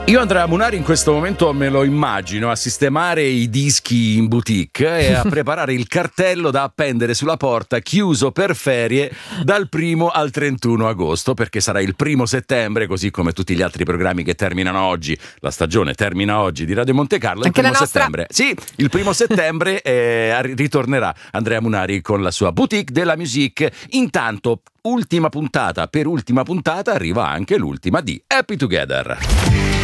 Io Andrea Munari in questo momento me lo immagino a sistemare i dischi in boutique e a preparare il cartello da appendere sulla porta, chiuso per ferie dal 1 al 31 agosto, perché sarà il 1 settembre, così come tutti gli altri programmi che terminano oggi. La stagione termina oggi di Radio Monte Carlo. Anche il 1 la nostra. settembre. Sì, il 1 settembre ritornerà Andrea Munari con la sua boutique della musique. Intanto, per ultima puntata arriva anche l'ultima di Happy Together.